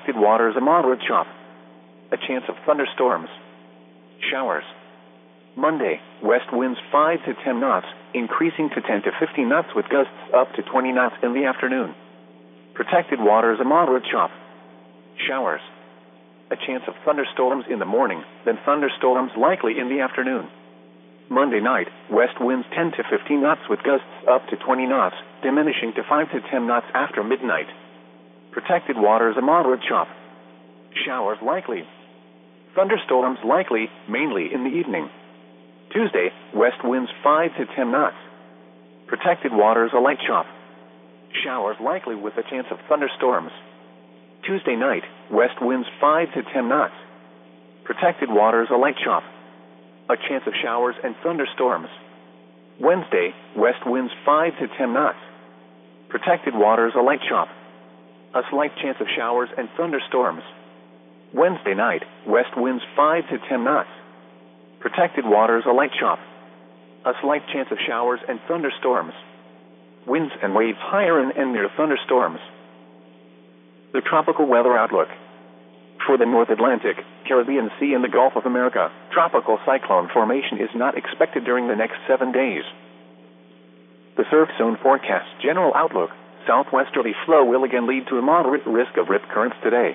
Protected waters, a moderate chop. A chance of thunderstorms. Showers. Monday, west winds 5 to 10 knots, increasing to 10 to 15 knots with gusts up to 20 knots in the afternoon. Protected waters, a moderate chop. Showers. A chance of thunderstorms in the morning, then thunderstorms likely in the afternoon. Monday night, west winds 10 to 15 knots with gusts up to 20 knots, diminishing to 5 to 10 knots after midnight. Protected waters, a moderate chop. Showers likely. Thunderstorms likely, mainly in the evening. Tuesday, west winds 5 to 10 knots. Protected waters, a light chop. Showers likely with a chance of thunderstorms. Tuesday night, west winds 5 to 10 knots. Protected waters, a light chop. A chance of showers and thunderstorms. Wednesday, west winds 5 to 10 knots. Protected waters, a light chop. A slight chance of showers and thunderstorms. Wednesday night, west winds 5 to 10 knots. Protected waters, a light chop. A slight chance of showers and thunderstorms. Winds and waves higher and near thunderstorms. The tropical weather outlook. For the North Atlantic, Caribbean Sea, and the Gulf of America, tropical cyclone formation is not expected during the next 7 days. The surf zone forecast general outlook. Southwesterly flow will again lead to a moderate risk of rip currents today.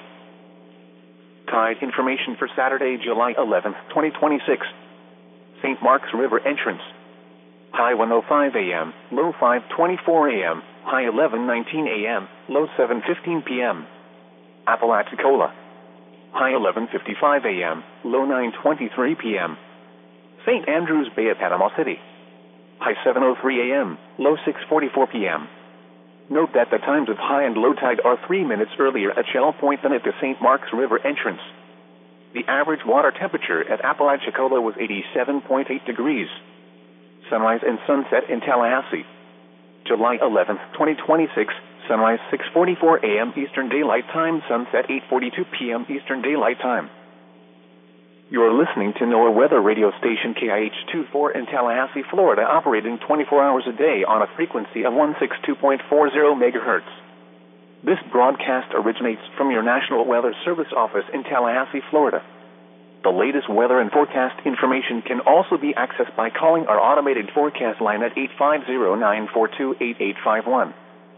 Tide information for Saturday, July 11, 2026. St. Mark's River entrance. High 1:05 a.m., low 5:24 a.m., high 11:19 a.m., low 7:15 p.m. Apalachicola. High 11:55 a.m., low 9:23 p.m. St. Andrews Bay at Panama City. High 7:03 a.m., low 6:44 p.m. Note that the times of high and low tide are 3 minutes earlier at Shell Point than at the St. Mark's River entrance. The average water temperature at Apalachicola was 87.8 degrees. Sunrise and sunset in Tallahassee. July 11, 2026, sunrise 6:44 a.m. Eastern Daylight Time, sunset 8:42 p.m. Eastern Daylight Time. You are listening to NOAA weather radio station KIH-24 in Tallahassee, Florida, operating 24 hours a day on a frequency of 162.40 MHz. This broadcast originates from your National Weather Service office in Tallahassee, Florida. The latest weather and forecast information can also be accessed by calling our automated forecast line at 850-942-8851.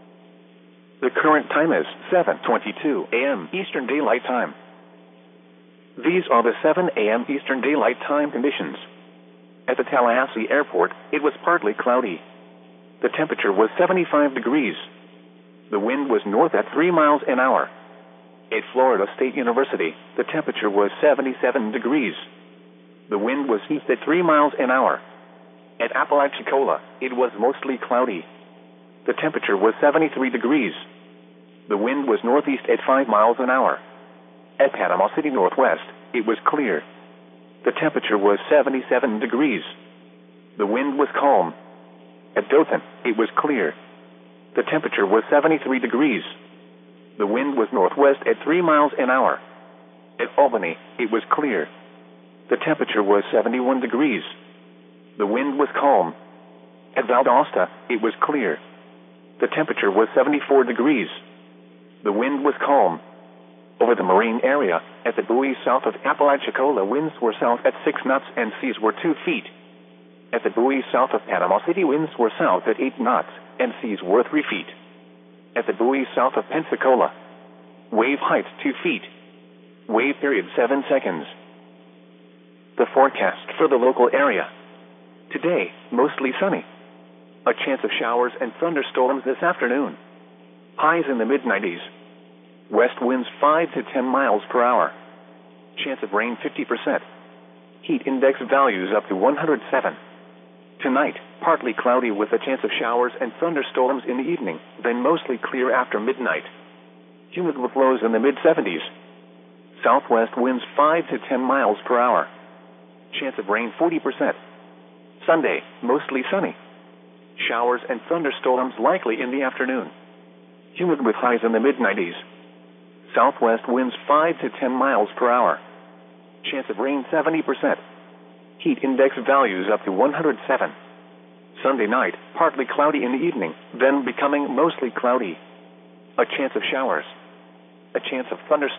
The current time is 7:22 a.m. Eastern Daylight Time. These are the 7 a.m. Eastern Daylight Time conditions. At the Tallahassee Airport, it was partly cloudy. The temperature was 75 degrees. The wind was north at 3 miles an hour. At Florida State University, the temperature was 77 degrees. The wind was east at 3 miles an hour. At Apalachicola, it was mostly cloudy. The temperature was 73 degrees. The wind was northeast at 5 miles an hour. At Panama City Northwest, it was clear. The temperature was 77 degrees. The wind was calm. At Dothan, it was clear. The temperature was 73 degrees. The wind was northwest at 3 miles an hour. At Albany, it was clear. The temperature was 71 degrees. The wind was calm. At Valdosta, it was clear. The temperature was 74 degrees. The wind was calm. Over the marine area, at the buoys south of Apalachicola, winds were south at 6 knots and seas were 2 feet. At the buoys south of Panama City, winds were south at 8 knots and seas were 3 feet. At the buoys south of Pensacola, wave height 2 feet. Wave period 7 seconds. The forecast for the local area. Today, mostly sunny. A chance of showers and thunderstorms this afternoon. Highs in the mid-90s. West winds 5 to 10 miles per hour. Chance of rain 50%. Heat index values up to 107. Tonight, partly cloudy with a chance of showers and thunderstorms in the evening, then mostly clear after midnight. Humid with lows in the mid-70s. Southwest winds 5 to 10 miles per hour. Chance of rain 40%. Sunday, mostly sunny. Showers and thunderstorms likely in the afternoon. Humid with highs in the mid-90s. Southwest winds 5 to 10 miles per hour. Chance of rain 70%. Heat index values up to 107. Sunday night, partly cloudy in the evening, then becoming mostly cloudy. A chance of showers. A chance of thunderstorms.